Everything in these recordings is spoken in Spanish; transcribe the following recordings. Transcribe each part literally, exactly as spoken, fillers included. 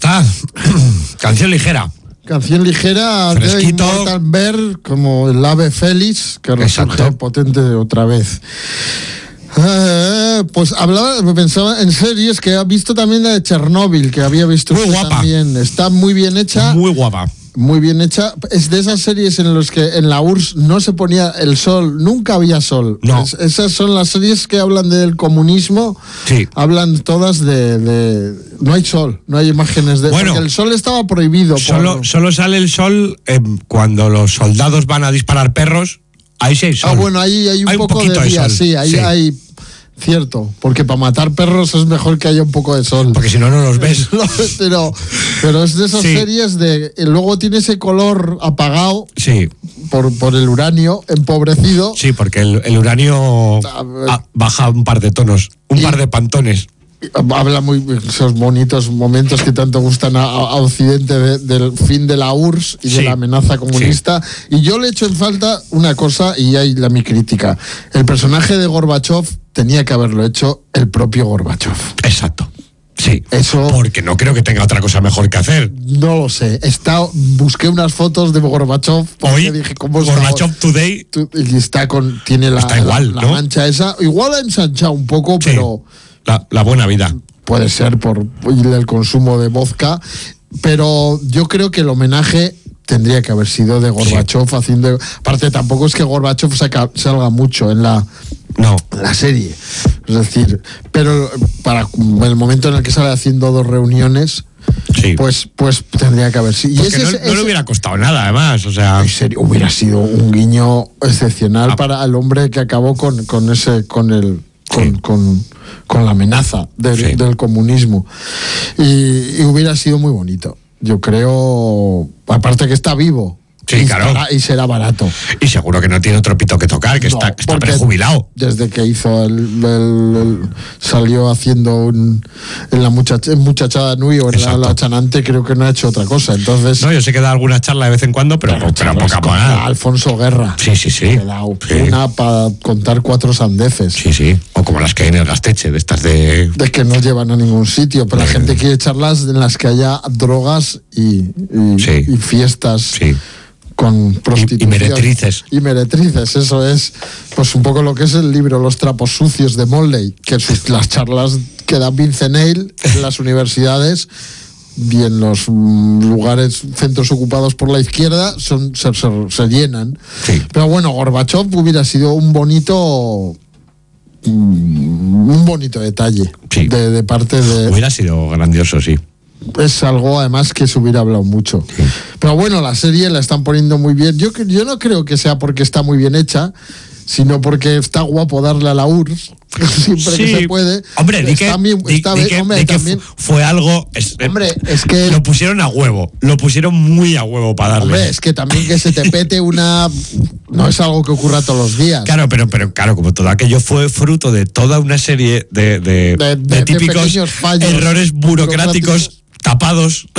está. Canción ligera. Canción ligera de Immortal Bear, como el ave Félix, que resurge potente otra vez. Eh, pues hablaba, pensaba en series que ha visto también la de Chernobyl, que había visto muy guapa. También. Está muy bien hecha. Muy guapa. Muy bien hecha. Es de esas series en las que en la U R S S no se ponía el sol, nunca había sol. No. Es, esas son las series que hablan del comunismo. Sí. Hablan todas de, de... No hay sol, no hay imágenes de... Bueno, porque el sol estaba prohibido. Solo, por... solo sale el sol eh, cuando los soldados van a disparar perros. Ahí sí hay sol. Ah, bueno, ahí hay un hay poco un de de día, sol. sí, ahí sí. hay... Cierto, porque para matar perros es mejor que haya un poco de sol. Porque si no, no los ves. pero, pero es de esas sí. series de... Luego tiene ese color apagado sí. por, por el uranio empobrecido. Sí, porque el, el uranio a, baja un par de tonos, un y, par de pantones. Habla muy esos bonitos momentos que tanto gustan a, a Occidente de, del fin de la U R S S y sí. de la amenaza comunista. Sí. Y yo le echo en falta una cosa, y ahí la mi crítica. El personaje de Gorbachev tenía que haberlo hecho el propio Gorbachev. Exacto. Sí, eso porque no creo que tenga otra cosa mejor que hacer. No lo sé. Está, busqué unas fotos de Gorbachev. Hoy, dije, ¿cómo Gorbachev está? Today. Y está con, tiene la, está igual, la, ¿no? la mancha esa. Igual ha ensanchado un poco, sí, pero... La, la buena vida. Puede ser por el consumo de vodka. Pero yo creo que el homenaje tendría que haber sido de Gorbachev sí. haciendo... Aparte, tampoco es que Gorbachev saca, salga mucho en la... No. La serie. Es decir, pero para el momento en el que sale haciendo dos reuniones, sí. pues, pues tendría que haber sido. Porque no, no le hubiera costado nada, además. O sea, en serio, hubiera sido un guiño excepcional ah. para el hombre que acabó con, con ese, con el, con, sí. con, con la amenaza del, sí. del comunismo. Y, y hubiera sido muy bonito. Yo creo, aparte que está vivo. Sí, y claro. Estará, y será barato. Y seguro que no tiene otro pito que tocar, que no, está, está prejubilado. Desde que hizo el, el, el salió haciendo un, en la muchacha, en muchachada Nui o en la, la chanante, creo que no ha hecho otra cosa. Entonces, no, yo sé que da alguna charla de vez en cuando, pero, pero, pero poca para Alfonso Guerra. Sí, sí, sí. sí. Una para contar cuatro sandeces. Sí, sí. O como las que hay en el Gasteche, de estas de... De que no llevan a ningún sitio, pero eh. la gente quiere charlas en las que haya drogas y, y, sí. y fiestas. Sí. Con prostitución. Y, y meretrices. Y meretrices, eso es pues un poco lo que es el libro Los trapos sucios de Molley, que sus, las charlas que da Vince Neil en las universidades y en los mm, lugares, centros ocupados por la izquierda, son se, se, se llenan. Sí. Pero bueno, Gorbachev hubiera sido un bonito... un bonito detalle sí. de, de parte de... Hubiera sido grandioso, sí. Es algo además que se hubiera hablado mucho. Sí. Pero bueno, la serie la están poniendo muy bien. Yo, yo no creo que sea porque está muy bien hecha, sino porque está guapo darle a la U R S S siempre sí. que se puede. Hombre, di que, bien, di, está di bien, que, hombre, di que también, fue algo... Es, hombre, es que... Lo pusieron a huevo. Lo pusieron muy a huevo para darle. Hombre, es que también que se te pete una... No es algo que ocurra todos los días. Claro, pero, pero claro, como todo aquello fue fruto de toda una serie de, de, de, de, de típicos de fallos, errores burocráticos tapados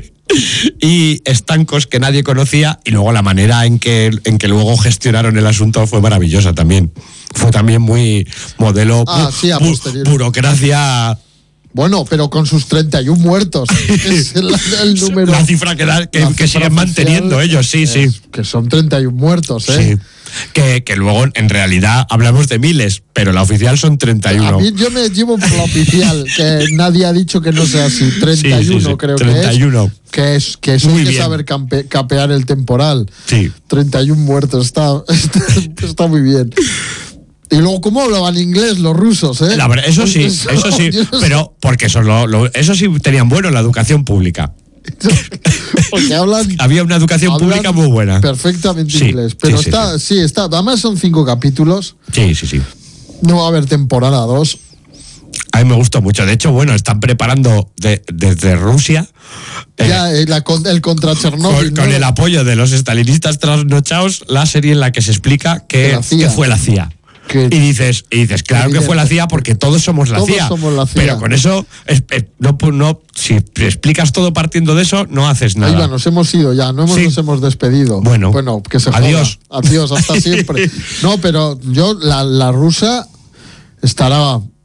y estancos que nadie conocía, y luego la manera en que, en que luego gestionaron el asunto fue maravillosa también. Fue también muy modelo ah, bu- sí, a bu- burocracia. Bueno, pero con sus treinta y uno muertos. Es el, el número. La cifra que, da, que, que siguen manteniendo ellos, sí, es, sí. Que son treinta y uno muertos, ¿eh? Sí. Que, que luego en realidad hablamos de miles, pero la oficial son treinta y uno. A mí yo me llevo por la oficial, que nadie ha dicho que no sea así. treinta y uno sí, sí, sí. creo treinta y uno. que es. Que es, que eso hay que saber campe, capear el temporal. Sí. treinta y uno muertos, está, está, está muy bien. Y luego, ¿cómo hablaban inglés los rusos, eh? La verdad, eso sí, eso, eso sí, pero porque eso, lo, lo, eso sí tenían bueno en la educación pública. Porque hablan... Había una educación pública muy buena. Perfectamente sí, inglés. Pero sí, está, sí, sí. sí, está. Además son cinco capítulos. Sí, sí, sí. No va a haber temporada dos. A mí me gustó mucho. De hecho, bueno, están preparando de, desde Rusia. Ya, eh, la, el contra Chernóbil. Con, ¿no? con el apoyo de los estalinistas trasnochados, la serie en la que se explica que, que fue la C I A. Que, y dices, y dices, claro que fue la C I A porque todos somos la todos C I A. Somos la C I A. Pero con eso, es, es, no, no, si explicas todo partiendo de eso, no haces nada. Ahí va, nos hemos ido ya, no hemos, sí. nos hemos despedido. Bueno, bueno que se adiós. Joda. Adiós, hasta siempre. No, pero yo, la, la rusa estará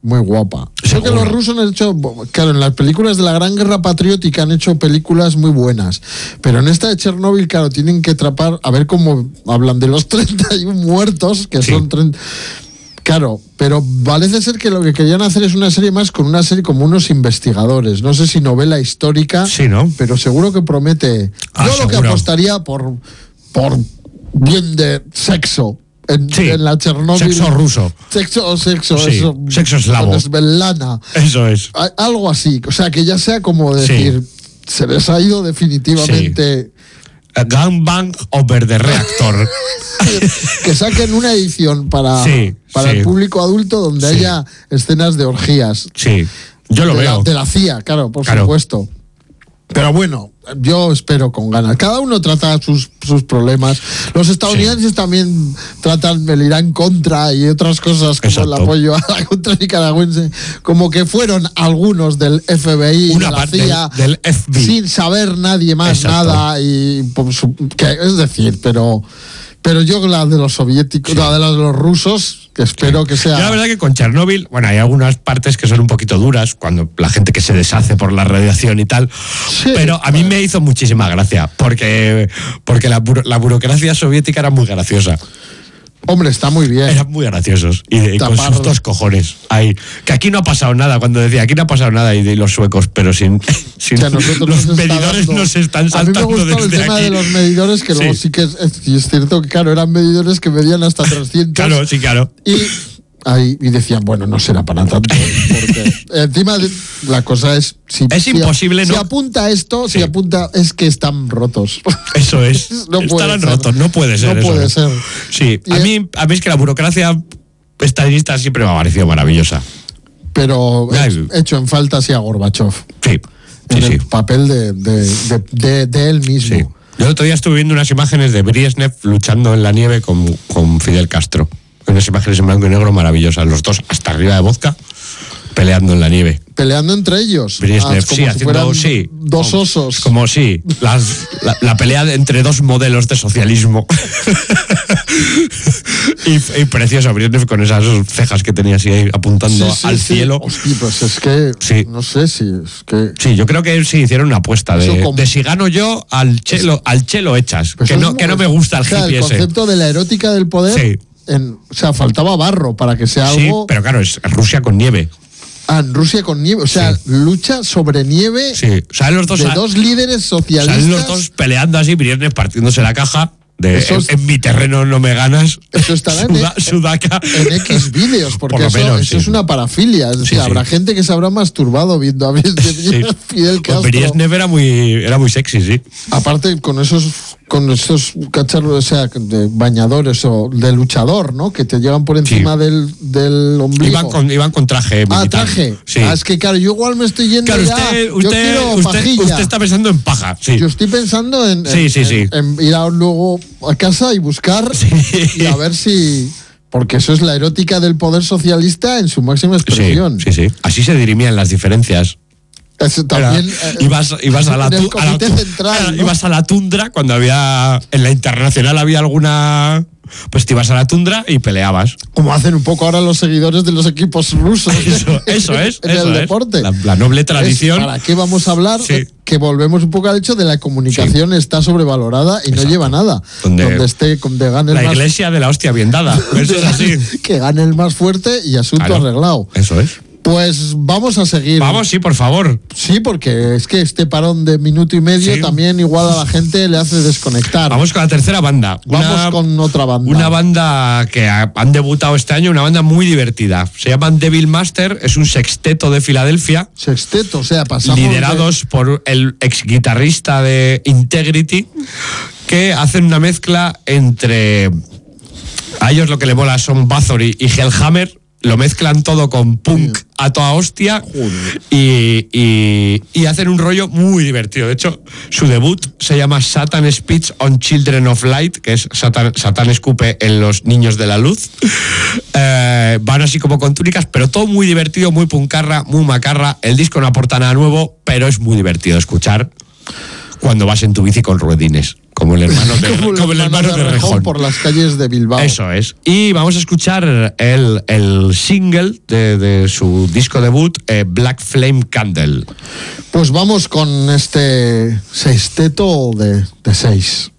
muy guapa. Creo que Seguro. los rusos han hecho, claro, en las películas de la Gran Guerra Patriótica han hecho películas muy buenas, pero en esta de Chernobyl, claro, tienen que atrapar, a ver cómo hablan de los treinta y uno muertos, que Sí. son treinta. Claro, pero parece ser que lo que querían hacer es una serie más con una serie como unos investigadores. No sé si novela histórica, Sí, ¿no? pero seguro que promete. Ah, Yo lo que seguro. apostaría por, por bien de sexo. En, Sí. en la Chernobyl. Sexo ruso. Sexo o sexo, Sí, eso. sexo eslavo. con Svetlana. Eso es. A- Algo así. O sea, que ya sea como Sí. decir, se les ha ido definitivamente. Gangbang over the reactor. Que saquen una edición para, Sí, para sí. el público adulto donde Sí. haya escenas de orgías. Sí, yo lo de, veo. La, de la C I A, claro, por Claro. supuesto. Pero bueno, yo espero con ganas. Cada uno trata sus, sus problemas. Los estadounidenses también tratan el Irán contra y otras cosas como Exacto. el apoyo a la contra nicaragüense. Como que fueron algunos del F B I, Una de la parte C I A, del- del F B I. sin saber nadie más Exacto. nada. Y por su- que, es decir, pero, pero yo la de los soviéticos, la de los, de los rusos, que espero que sea. Yo la verdad que con Chernóbil, bueno, hay algunas partes que son un poquito duras, cuando la gente que se deshace por la radiación y tal, Sí, pero a mí me hizo muchísima gracia, porque, porque la, buro- la burocracia soviética era muy graciosa. Hombre, está muy bien. Eran muy graciosos. Y, de- y con Tapar- sus dos cojones. Ahí. Que aquí no ha pasado nada. Cuando decía, aquí no ha pasado nada, y de los suecos, pero sin. sin Que a nosotros los nos está medidores dando. nos están A mí saltando me gustó el desde tema aquí. de los medidores, que Sí. luego sí que es, es- y es cierto que, claro, eran medidores que medían hasta trescientos. Claro, sí, claro. Y, ahí, y decían, bueno, no será para tanto. Porque encima de- la cosa es. Si, Es si- imposible, si ¿no? apunta esto, Sí. si apunta, es que están rotos. Eso es. No puede Estarán ser. rotos. No puede ser No eso. puede ser. Sí. Y A es- mí, a mí es que la burocracia estadista siempre me ha parecido maravillosa. Pero Ay. hecho, hecho en falta sí a Gorbachev. Sí. En Sí, sí. el papel de, de, de, de- de él mismo. Sí. Yo el otro día estuve viendo unas imágenes de Brezhnev luchando en la nieve con, con Fidel Castro. Unas imágenes en blanco y negro maravillosas. Los dos hasta arriba de vodka peleando en la nieve. Peleando entre ellos. Brezhnev, Ah, como sí, si haciendo, fueran sí. dos Como- osos. Como sí, las- la, la pelea de- entre dos modelos de socialismo. y, y precioso, Brezhnev con esas cejas que tenía así ahí apuntando Sí, sí, al sí. cielo. Hostia, pues es que. Sí. No sé si es que. Sí, yo creo que sí hicieron una apuesta Eso de, como- de si gano yo al chelo, al chelo echas. Pues Que es no, muy- que no me gusta el o sea, hippie el ese. concepto de la erótica del poder. Sí. En, o sea, faltaba barro para que sea Sí, algo. pero claro, es Rusia con nieve. Ah, en Rusia con nieve. O sea, Sí. lucha sobre nieve Sí, salen los dos, de a- dos líderes socialistas. salen los dos peleando así, Brezhnev partiéndose la caja. De, Eso en, es- en mi terreno no me ganas. Eso estará en- Suda- Sudaca. En X vídeos, porque Por lo eso, menos, eso sí. es una parafilia. Es decir, Sí, sí. habrá gente que se habrá masturbado viendo a Fidel Sí. Fidel Pues Castro. Brezhnev era muy, era muy sexy, sí. Aparte, con esos con esos cacharros, o sea, de bañadores o de luchador, ¿no? Que te llevan por encima Sí. del, del ombligo. Iban con, iban con traje ah, militar. traje. Sí. Ah, es que claro, yo igual me estoy yendo Claro, ya. usted, yo usted, quiero usted, pajilla. usted está pensando en paja, sí. Yo estoy pensando en, Sí, en- sí, en- sí. en ir a- luego a casa y buscar Sí. y a ver si... Porque eso es la erótica del poder socialista en su máxima expresión. Sí, sí, sí. Así se dirimían las diferencias. Eso también... Era- eh, ibas, ibas a la, en el tu- a la comité tu- central, era- ¿no? ibas a la tundra cuando había en la internacional había alguna, pues te ibas a la tundra y peleabas. Como hacen un poco ahora los seguidores de los equipos rusos. Eso, eso es, en eso el es. deporte. La, la noble Es, tradición. ¿Para qué vamos a hablar? Sí. Eh, Que volvemos un poco al hecho de la comunicación está sobrevalorada y no Exacto. lleva nada. Donde- Donde esté, donde gane el La más iglesia de la hostia bien dada. Eso es así. que gane el más fuerte y asunto Claro, arreglado. Eso es. Pues vamos a seguir. Vamos, sí, por favor. Sí, porque es que este parón de minuto y medio Sí. también igual a la gente le hace desconectar. Vamos con la tercera banda. Vamos Una- con otra banda. Una banda que ha- han debutado este año, una banda muy divertida. Se llaman Devil Master, es un sexteto de Filadelfia, Sexteto, o sea, pasamos liderados por el ex guitarrista de Integrity, que hacen una mezcla entre... A ellos lo que le mola son Bathory y Hellhammer, lo mezclan todo con punk a toda hostia y, y- y hacen un rollo muy divertido. De hecho, su debut se llama Satan Speaks on Children of Light, que es Satan, Satán escupe en los niños de la luz. Eh, van así como con túnicas, pero todo muy divertido, muy puncarra, muy macarra. El disco no aporta nada nuevo, pero es muy divertido de escuchar cuando vas en tu bici con ruedines. Como el hermano de, Como el como el hermano de Rejón Rejón. por las calles de Bilbao. Eso es. Y vamos a escuchar el, el single de, de su disco debut, eh, Black Flame Candle. Pues vamos con este sexteto de, de seis.